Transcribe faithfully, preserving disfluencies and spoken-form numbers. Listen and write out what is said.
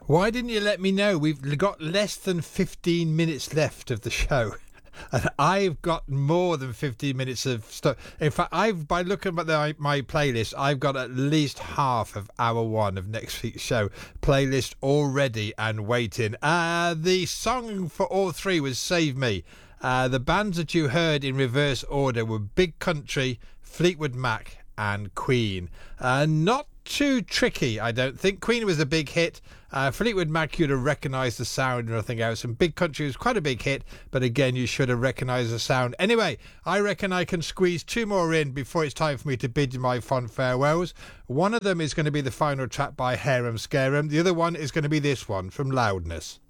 Why didn't you let me know? We've got less than fifteen minutes left of the show. And I've got more than fifteen minutes of stuff. In fact, I've by looking at the, my playlist, I've got at least half of hour one of next week's show playlist already and waiting. Uh, the song for all three was Save Me. Uh, the bands that you heard in reverse order were Big Country, Fleetwood Mac and Queen. Uh, not too tricky, I don't think. Queen was a big hit. Uh, Fleetwood Mac, you'd have recognised the sound and nothing else. And Big Country was quite a big hit, but again, you should have recognised the sound. Anyway, I reckon I can squeeze two more in before it's time for me to bid you my fond farewells. One of them is going to be the final track by Harem Scarem. The other one is going to be this one from Loudness.